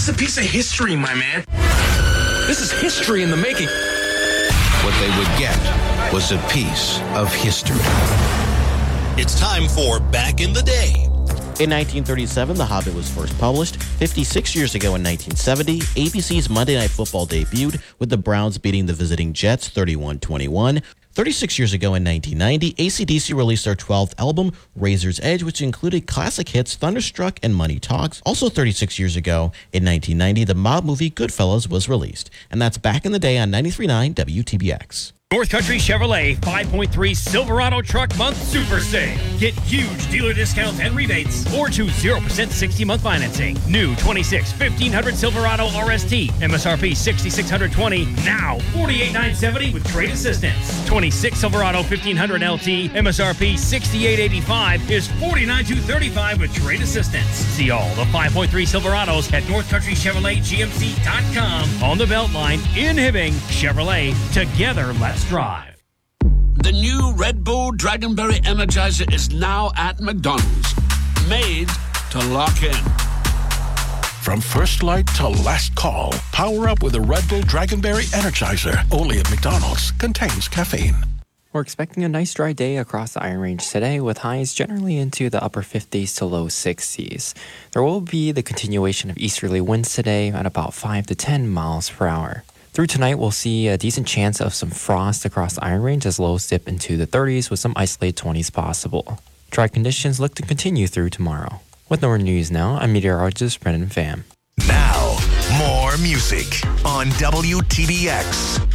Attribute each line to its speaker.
Speaker 1: It's a piece of history, my man.
Speaker 2: This is history in the making.
Speaker 3: What they would get was a piece of history.
Speaker 4: It's time for Back in the Day.
Speaker 5: In 1937, The Hobbit was first published. 56 years ago in 1970, ABC's Monday Night Football debuted with the Browns beating the visiting Jets 31-21. 36 years ago in 1990, AC/DC released their 12th album, Razor's Edge, which included classic hits Thunderstruck and Money Talks. Also 36 years ago in 1990, the mob movie Goodfellas was released. And that's Back in the Day on 93.9 WTBX.
Speaker 6: North Country Chevrolet 5.3 Silverado Truck Month Super Sale. Get huge dealer discounts and rebates or choose 0% 60-month financing. New 26 1500 Silverado RST, MSRP $6,620, now $48,970 with trade assistance. 26 Silverado 1500 LT, MSRP $68,885 is $49,235 with trade assistance. See all the 5.3 Silverados at NorthCountryChevroletGMC.com. On the Beltline in Hibbing, Chevrolet, together let's drive.
Speaker 7: The new Red Bull Dragonberry Energizer is now at McDonald's. Made to lock in.
Speaker 8: From first light to last call, power up with a Red Bull Dragonberry Energizer. Only at McDonald's. Contains caffeine.
Speaker 9: We're expecting a nice dry day across the Iron Range today, with highs generally into the upper 50s to low 60s. There will be the continuation of easterly winds today at about 5 to 10 miles per hour. Through tonight, we'll see a decent chance of some frost across the Iron Range as lows dip into the 30s with some isolated 20s possible. Dry conditions look to continue through tomorrow. With more news now, I'm meteorologist Brendan Pham.
Speaker 10: Now, more music on WTBX.